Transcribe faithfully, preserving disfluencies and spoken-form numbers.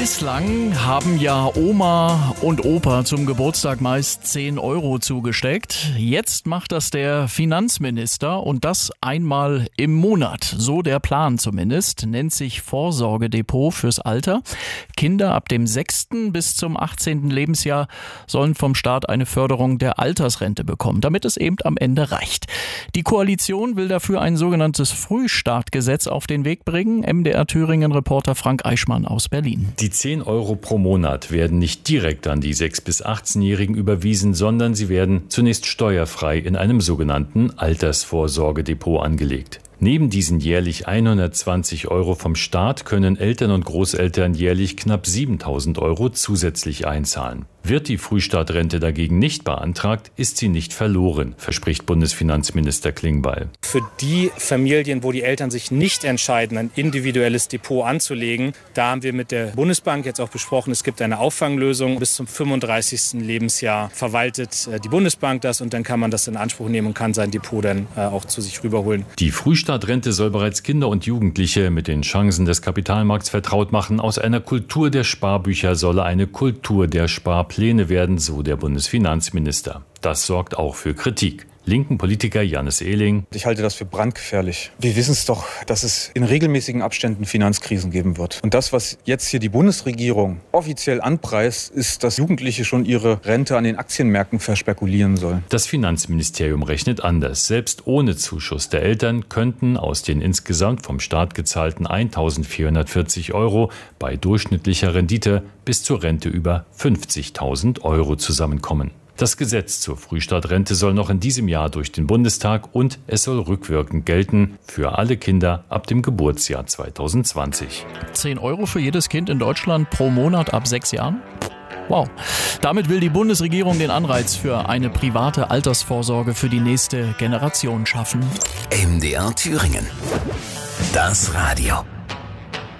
Bislang haben ja Oma und Opa zum Geburtstag meist zehn Euro zugesteckt. Jetzt macht das der Finanzminister und das einmal im Monat. So der Plan zumindest. Nennt sich Vorsorgedepot fürs Alter. Kinder ab dem sechsten bis zum achtzehnten Lebensjahr sollen vom Staat eine Förderung der Altersrente bekommen, damit es eben am Ende reicht. Die Koalition will dafür ein sogenanntes Frühstartgesetz auf den Weg bringen. M D R Thüringen-Reporter Frank Eichmann aus Berlin. Die zehn Euro pro Monat werden nicht direkt an die sechs- bis achtzehnjährigen überwiesen, sondern sie werden zunächst steuerfrei in einem sogenannten Altersvorsorgedepot angelegt. Neben diesen jährlich hundertzwanzig Euro vom Staat können Eltern und Großeltern jährlich knapp siebentausend Euro zusätzlich einzahlen. Wird die Frühstartrente dagegen nicht beantragt, ist sie nicht verloren, verspricht Bundesfinanzminister Klingbeil. Für die Familien, wo die Eltern sich nicht entscheiden, ein individuelles Depot anzulegen, da haben wir mit der Bundesbank jetzt auch besprochen, es gibt eine Auffanglösung. Bis zum fünfunddreißigsten Lebensjahr verwaltet die Bundesbank das und dann kann man das in Anspruch nehmen und kann sein Depot dann auch zu sich rüberholen. Die Frühstartrente soll bereits Kinder und Jugendliche mit den Chancen des Kapitalmarkts vertraut machen. Aus einer Kultur der Sparbücher solle eine Kultur der Sparpläne werden, so der Bundesfinanzminister. Das sorgt auch für Kritik. Linken Politiker Jannis Ehling. Ich halte das für brandgefährlich. Wir wissen es doch, dass es in regelmäßigen Abständen Finanzkrisen geben wird. Und das, was jetzt hier die Bundesregierung offiziell anpreist, ist, dass Jugendliche schon ihre Rente an den Aktienmärkten verspekulieren sollen. Das Finanzministerium rechnet anders. Selbst ohne Zuschuss der Eltern könnten aus den insgesamt vom Staat gezahlten eintausendvierhundertvierzig Euro bei durchschnittlicher Rendite bis zur Rente über fünfzigtausend Euro zusammenkommen. Das Gesetz zur Frühstartrente soll noch in diesem Jahr durch den Bundestag und es soll rückwirkend gelten für alle Kinder ab dem Geburtsjahr zweitausendzwanzig. zehn Euro für jedes Kind in Deutschland pro Monat ab sechs Jahren? Wow. Damit will die Bundesregierung den Anreiz für eine private Altersvorsorge für die nächste Generation schaffen. M D R Thüringen. Das Radio.